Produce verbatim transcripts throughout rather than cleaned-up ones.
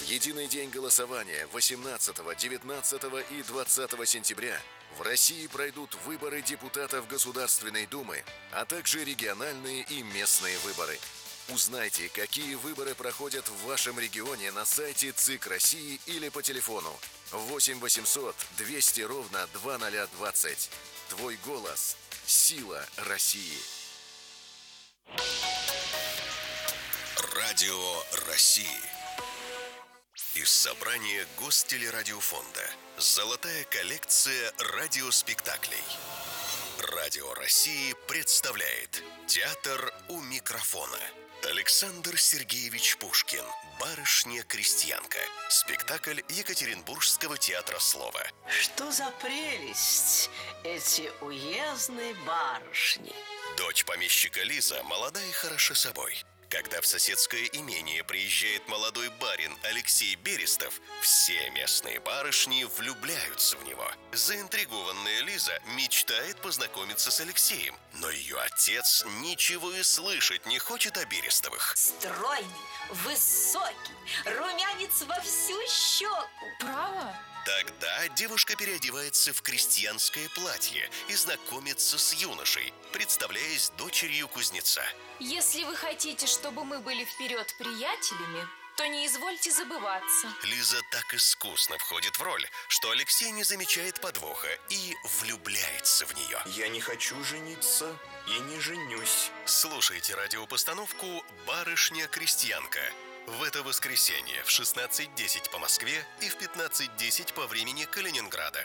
единый день голосования восемнадцатого, девятнадцатого и двадцатого сентября в России пройдут выборы депутатов Государственной Думы, а также региональные и местные выборы. Узнайте, какие выборы проходят в вашем регионе на сайте ЦИК России или по телефону восемь восемьсот двести ровно двадцать двадцать. Твой голос – сила России. Радио России. Из собрания Гостелерадиофонда. Золотая коллекция радиоспектаклей. Радио России представляет Театр у микрофона. Александр Сергеевич Пушкин. Барышня-крестьянка. Спектакль Екатеринбургского театра слова. Что за прелесть эти уездные барышни. Дочь помещика Лиза молода и хороша собой. Когда в соседское имение приезжает молодой барин Алексей Берестов, все местные барышни влюбляются в него. Заинтригованная Лиза мечтает познакомиться с Алексеем, но ее отец ничего и слышать не хочет о Берестовых. Стройный, высокий, румянец во всю щеку. Право? Тогда девушка переодевается в крестьянское платье и знакомится с юношей, представляясь дочерью кузнеца. Если вы хотите, чтобы мы были вперед приятелями, то не извольте забываться. Лиза так искусно входит в роль, что Алексей не замечает подвоха и влюбляется в нее. Я не хочу жениться и не женюсь. Слушайте радиопостановку «Барышня-крестьянка». В это воскресенье в шестнадцать десять по Москве и в пятнадцать десять по времени Калининграда.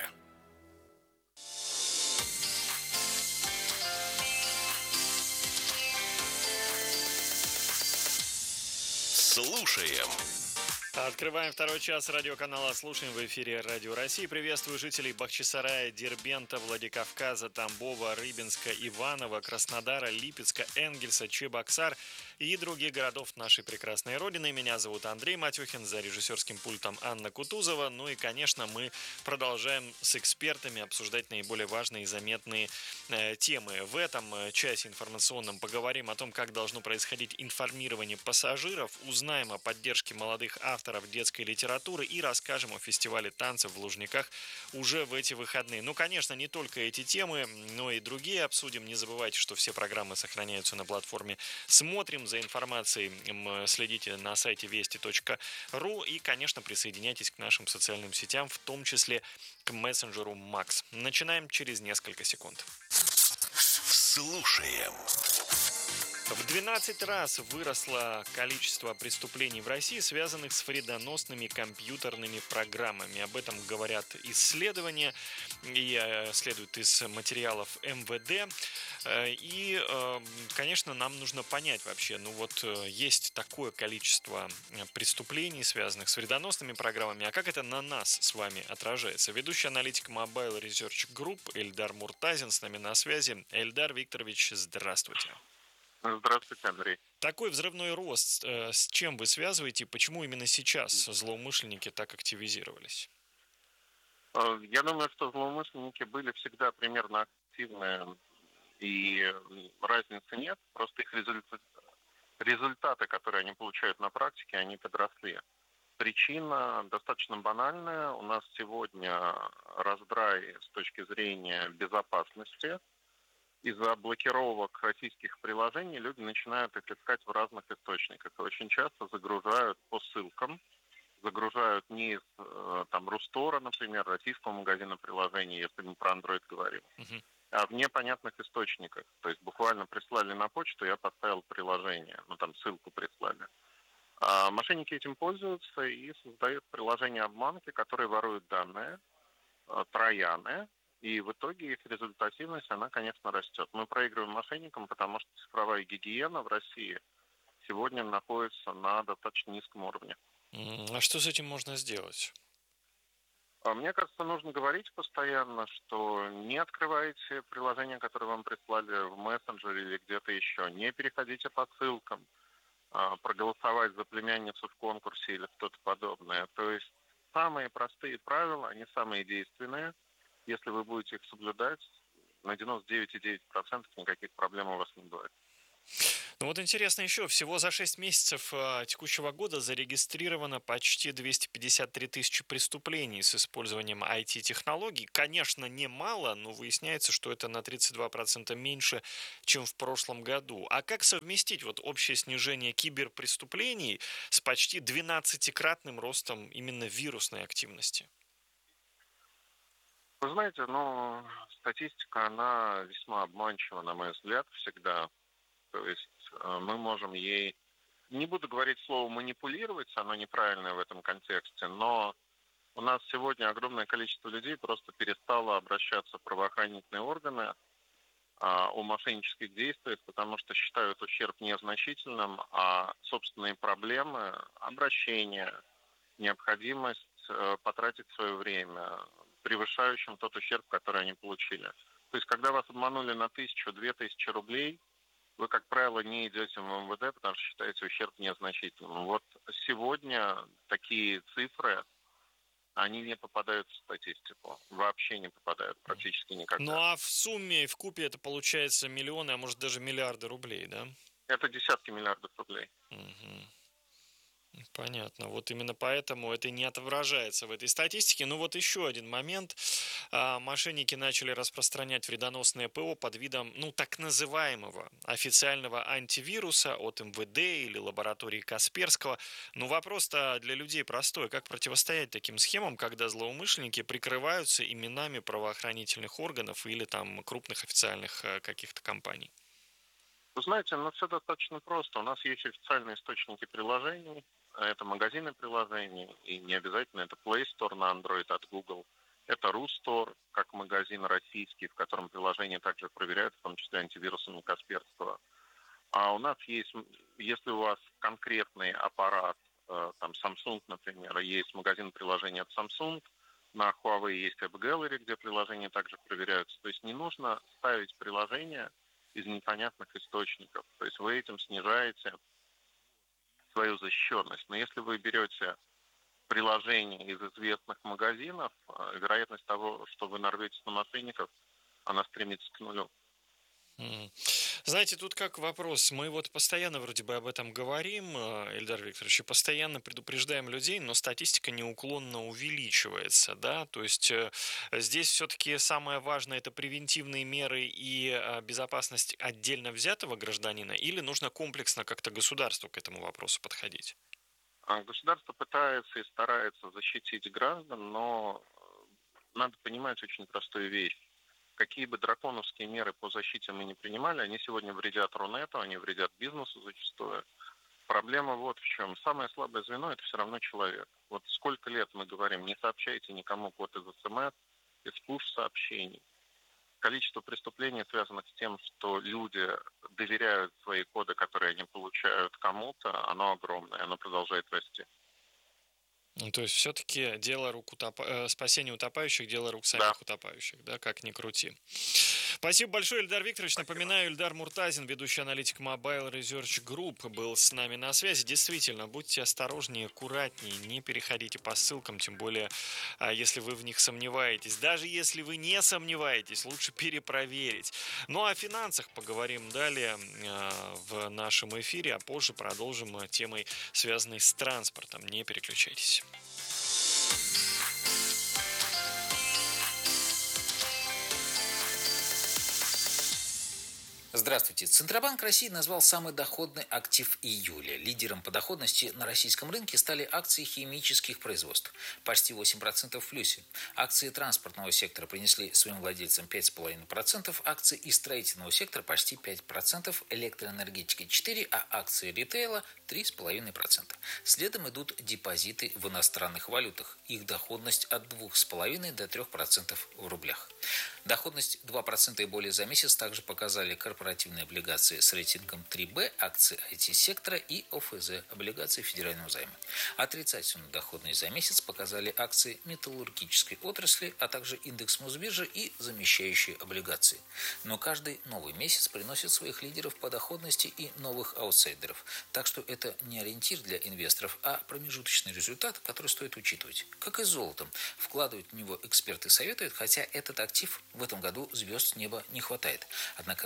Слушаем. Открываем второй час радиоканала «Слушаем» в эфире Радио России. Приветствую жителей Бахчисарая, Дербента, Владикавказа, Тамбова, Рыбинска, Иваново, Краснодара, Липецка, Энгельса, Чебоксар и других городов нашей прекрасной родины. Меня зовут Андрей Матюхин, за режиссерским пультом Анна Кутузова. Ну и, конечно, мы продолжаем с экспертами обсуждать наиболее важные и заметные э, темы. В этом часе информационном поговорим о том, как должно происходить информирование пассажиров, узнаем о поддержке молодых авторов детской литературы и расскажем о фестивале танцев в Лужниках уже в эти выходные. Ну, конечно, не только эти темы, но и другие обсудим. Не забывайте, что все программы сохраняются на платформе «Смотрим». За информацией следите на сайте вести точка ру и, конечно, присоединяйтесь к нашим социальным сетям, в том числе к мессенджеру Макс. Начинаем через несколько секунд. Слушаем. В двенадцать раз выросло количество преступлений в России, связанных с вредоносными компьютерными программами. Об этом говорят исследования и следует из материалов эм вэ дэ. И, конечно, нам нужно понять вообще, ну вот есть такое количество преступлений, связанных с вредоносными программами, а как это на нас с вами отражается? Ведущий аналитик Mobile Research Group Эльдар Муртазин с нами на связи. Эльдар Викторович, здравствуйте. Здравствуйте, Андрей. Такой взрывной рост, э, с чем вы связываете, почему именно сейчас злоумышленники так активизировались? Я думаю, что злоумышленники были всегда примерно активны, и разницы нет, просто их результаты, результаты, которые они получают на практике, они подросли. Причина достаточно банальная. У нас сегодня раздрай с точки зрения безопасности. Из-за блокировок российских приложений люди начинают их искать в разных источниках. И очень часто загружают по ссылкам. Загружают не из там, Рустора, например, российского магазина приложений, если мы про Android говорим, uh-huh. а в непонятных источниках. То есть буквально прислали на почту, я поставил приложение, ну там ссылку прислали. А мошенники этим пользуются и создают приложения-обманки, которые воруют данные, трояны. И в итоге их результативность, она, конечно, растет. Мы проигрываем мошенникам, потому что цифровая гигиена в России сегодня находится на достаточно низком уровне. А что с этим можно сделать? Мне кажется, нужно говорить постоянно, что не открывайте приложения, которые вам прислали в мессенджере или где-то еще, не переходите по ссылкам, проголосовать за племянницу в конкурсе или что-то подобное. То есть самые простые правила, они самые действенные. Если вы будете их соблюдать, на девяносто девять целых девять десятых процента никаких проблем у вас не будет. Ну вот интересно еще, всего за шесть месяцев а, текущего года зарегистрировано почти двести пятьдесят три тысячи преступлений с использованием ай ти-технологий. Конечно, немало, но выясняется, что это на тридцать два процента меньше, чем в прошлом году. А как совместить вот общее снижение киберпреступлений с почти двенадцатикратным ростом именно вирусной активности? Вы знаете, ну, статистика, она весьма обманчива, на мой взгляд, всегда. То есть э, мы можем ей, не буду говорить слово манипулировать, оно неправильное в этом контексте, но у нас сегодня огромное количество людей просто перестало обращаться в правоохранительные органы а, о мошеннических действиях, потому что считают ущерб незначительным, а собственные проблемы, обращения, необходимость э, потратить свое время, превышающим тот ущерб, который они получили. То есть, когда вас обманули на тысячу, две тысячи рублей, вы, как правило, не идете в эм вэ дэ, потому что считаете ущерб незначительным. Вот сегодня такие цифры, они не попадают в статистику. Вообще не попадают, практически никогда. Ну а в сумме, в купе это получается миллионы, а может даже миллиарды рублей, да? Это десятки миллиардов рублей. Угу. Понятно. Вот именно поэтому это не отображается в этой статистике. Ну вот еще один момент. А, мошенники начали распространять вредоносное ПО под видом, ну, так называемого официального антивируса от эм вэ дэ или лаборатории Касперского. Ну, вопрос-то для людей простой. Как противостоять таким схемам, когда злоумышленники прикрываются именами правоохранительных органов или там крупных официальных а, каких-то компаний? Вы знаете, ну все достаточно просто. У нас есть официальные источники приложений. Это магазины приложений, и не обязательно это Play Store на Android от Google. Это Рустор, как магазин российский, в котором приложения также проверяют, в том числе антивирусами Касперского. А у нас есть, если у вас конкретный аппарат, там Samsung, например, есть магазин приложений от Samsung, на Huawei есть App Gallery, где приложения также проверяются. То есть не нужно ставить приложения из непонятных источников. То есть вы этим снижаете свою защищенность. Но если вы берете приложение из известных магазинов, вероятность того, что вы нарветесь на мошенников, она стремится к нулю. Знаете, тут как вопрос. Мы вот постоянно вроде бы об этом говорим, Ильдар Викторович, и постоянно предупреждаем людей, но статистика неуклонно увеличивается, да, то есть здесь все-таки самое важное — это превентивные меры и безопасность отдельно взятого гражданина, или нужно комплексно как-то государству к этому вопросу подходить? Государство пытается и старается защитить граждан, но надо понимать очень простую вещь. Какие бы драконовские меры по защите мы не принимали, они сегодня вредят Рунету, они вредят бизнесу зачастую. Проблема вот в чем. Самое слабое звено — это все равно человек. Вот сколько лет мы говорим, не сообщайте никому код из эс эм эс, из пуш-сообщений. Количество преступлений, связанных с тем, что люди доверяют свои коды, которые они получают кому-то, оно огромное, оно продолжает расти. Ну, то есть все-таки дело рук утоп... спасение утопающих, дело рук самих да. утопающих, да, как ни крути. Спасибо большое, Ильдар Викторович. Спасибо. Напоминаю, Ильдар Муртазин, ведущий аналитик Mobile Research Group, был с нами на связи. Действительно, будьте осторожнее, аккуратнее, не переходите по ссылкам, тем более, если вы в них сомневаетесь. Даже если вы не сомневаетесь, лучше перепроверить. Ну, а о финансах поговорим далее в нашем эфире, а позже продолжим темой, связанной с транспортом. Не переключайтесь. Здравствуйте. Центробанк России назвал самый доходный актив июля. Лидером по доходности на российском рынке стали акции химических производств. Почти восемь процентов в плюсе. Акции транспортного сектора принесли своим владельцам пять целых пять десятых процента, акции и строительного сектора почти пять процентов, электроэнергетики четыре процента, а акции ритейла три целых пять десятых процента. Следом идут депозиты в иностранных валютах. Их доходность от двух целых пять десятых до трёх процентов в рублях. Доходность два процента и более за месяц также показали корпоративные облигации с рейтингом три бэ, акции ай ти-сектора и о эф зэ, облигации федерального займа. Отрицательную доходность за месяц показали акции металлургической отрасли, а также индекс Мосбиржи и замещающие облигации. Но каждый новый месяц приносит своих лидеров по доходности и новых аутсайдеров. Так что это не ориентир для инвесторов, а промежуточный результат, который стоит учитывать. Как и с золотом. Вкладывать в него эксперты советуют, хотя этот актив в этом году звезд с неба не хватает. Однако стоимость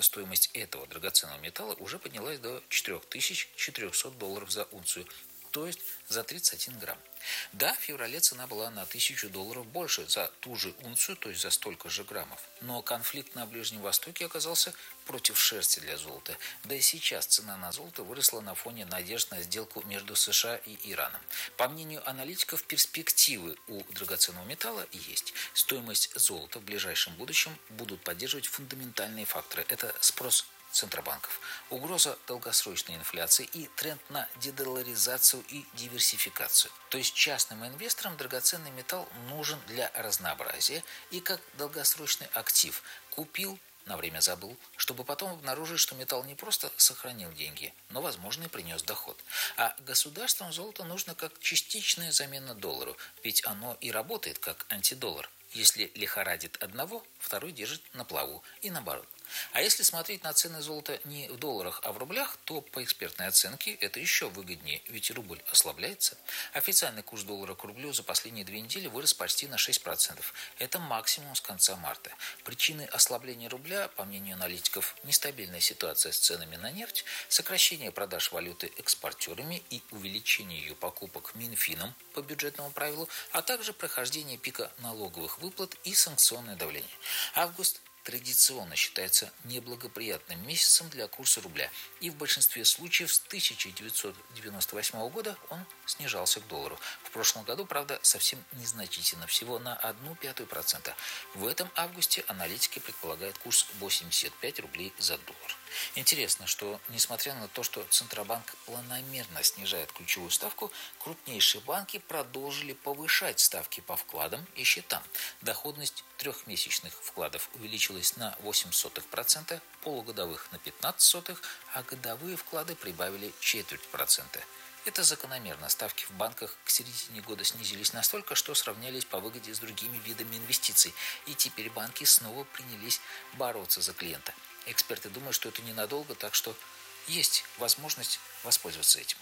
стоимость этого драгоценного металла уже поднялась до четыре тысячи четыреста долларов за унцию, то есть за тридцать один грамм. Да, в феврале цена была на тысячу долларов больше за ту же унцию, то есть за столько же граммов. Но конфликт на Ближнем Востоке оказался против шерсти для золота. Да и сейчас цена на золото выросла на фоне надежд на сделку между США и Ираном. По мнению аналитиков, перспективы у драгоценного металла есть. Стоимость золота в ближайшем будущем будут поддерживать фундаментальные факторы. Это спрос центробанков, угроза долгосрочной инфляции и тренд на дедоларизацию и диверсификацию. То есть частным инвесторам драгоценный металл нужен для разнообразия и как долгосрочный актив. Купил, на время забыл, чтобы потом обнаружить, что металл не просто сохранил деньги, но, возможно, и принес доход. А государствам золото нужно как частичная замена доллару, ведь оно и работает как антидоллар. Если лихорадит одного, второй держит на плаву и наоборот. А если смотреть на цены золота не в долларах, а в рублях, то по экспертной оценке это еще выгоднее, ведь рубль ослабляется. Официальный курс доллара к рублю за последние две недели вырос почти на шесть процентов. Это максимум с конца марта. Причины ослабления рубля, по мнению аналитиков, нестабильная ситуация с ценами на нефть, сокращение продаж валюты экспортерами и увеличение ее покупок Минфином по бюджетному правилу, а также прохождение пика налоговых выплат и санкционное давление. Август традиционно считается неблагоприятным месяцем для курса рубля, и в большинстве случаев с тысяча девятьсот девяносто восьмого года он снижался к доллару. В прошлом году, правда, совсем незначительно, всего на одну пятую процента. В этом августе аналитики предполагают курс восемьдесят пять рублей за доллар. Интересно, что несмотря на то, что Центробанк планомерно снижает ключевую ставку, крупнейшие банки продолжили повышать ставки по вкладам и счетам. Доходность трехмесячных вкладов увеличилась на восемь сотых процента, полугодовых на пятнадцать сотых, а годовые вклады прибавили четверть процента. Это закономерно. Ставки в банках к середине года снизились настолько, что сравнялись по выгоде с другими видами инвестиций. И теперь банки снова принялись бороться за клиента. Эксперты думают, что это ненадолго, так что есть возможность воспользоваться этим.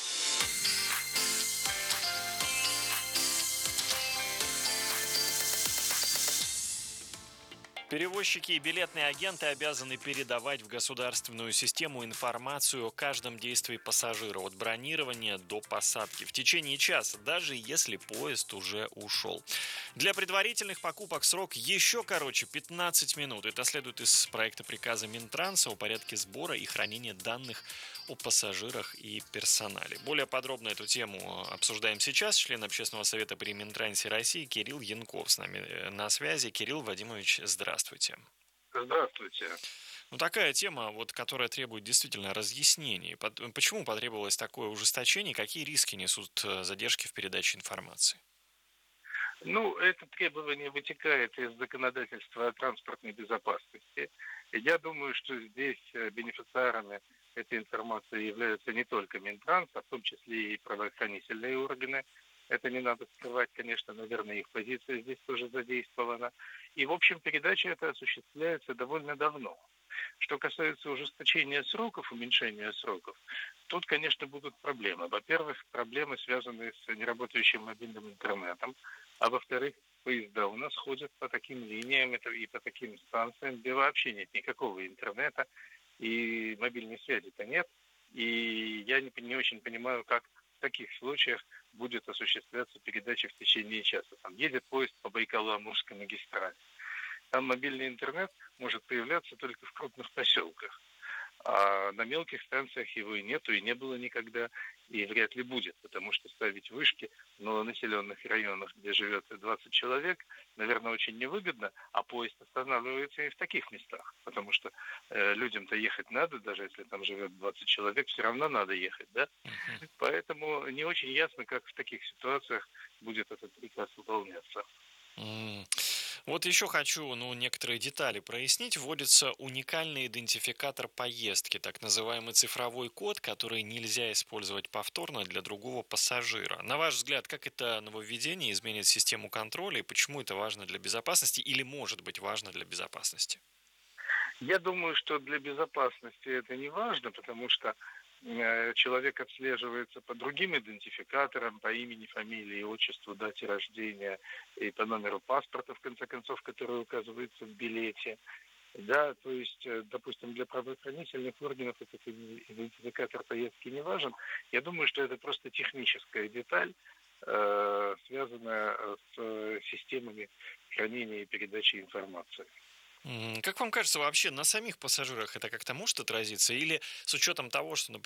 Перевозчики и билетные агенты обязаны передавать в государственную систему информацию о каждом действии пассажира, от бронирования до посадки, в течение часа, даже если поезд уже ушел. Для предварительных покупок срок еще короче – пятнадцать минут. Это следует из проекта приказа Минтранса о порядке сбора и хранения данных о пассажирах и персонале. Более подробно эту тему обсуждаем сейчас. Член Общественного совета при Минтрансе России Кирилл Янков с нами на связи. Кирилл Вадимович, здравствуйте. Здравствуйте. Ну, такая тема, вот, которая требует действительно разъяснений. Почему потребовалось такое ужесточение? Какие риски несут задержки в передаче информации? Ну, это требование вытекает из законодательства о транспортной безопасности. Я думаю, что здесь бенефициарами этой информации являются не только Минтранс, а в том числе и правоохранительные органы. Это не надо скрывать, конечно, наверное, их позиция здесь тоже задействована. И, в общем, передача эта осуществляется довольно давно. Что касается ужесточения сроков, уменьшения сроков, тут, конечно, будут проблемы. Во-первых, проблемы, связанные с неработающим мобильным интернетом, а во-вторых, поезда у нас ходят по таким линиям и по таким станциям, где вообще нет никакого интернета, и мобильной связи-то нет. И я не, не очень понимаю, как в таких случаях будет осуществляться передача в течение часа. Там едет поезд по Байкало-Амурской магистрали. Там мобильный интернет может появляться только в крупных поселках. А на мелких станциях его и нету, и не было никогда, и вряд ли будет, потому что ставить вышки в малонаселенных районах, где живет двадцать человек, наверное, очень невыгодно, а поезд останавливается и в таких местах, потому что э, людям-то ехать надо, даже если там живет двадцать человек, все равно надо ехать, да? Uh-huh. Поэтому не очень ясно, как в таких ситуациях будет этот приказ выполняться. Mm. Вот еще хочу, ну, некоторые детали прояснить. Вводится уникальный идентификатор поездки, так называемый цифровой код, который нельзя использовать повторно для другого пассажира. На ваш взгляд, как это нововведение изменит систему контроля и почему это важно для безопасности или может быть важно для безопасности? Я думаю, что для безопасности это не важно, потому что человек отслеживается по другим идентификаторам, по имени, фамилии, отчеству, дате рождения и по номеру паспорта, в конце концов, который указывается в билете. Да, то есть, э, допустим, для правоохранительных органов этот иди- идентификатор поездки не важен. Я думаю, что это просто техническая деталь, э, связанная э, с э, системами хранения и передачи информации. М, Как вам кажется, вообще на самих пассажирах это как-то может отразиться? Или с учетом того, что, например,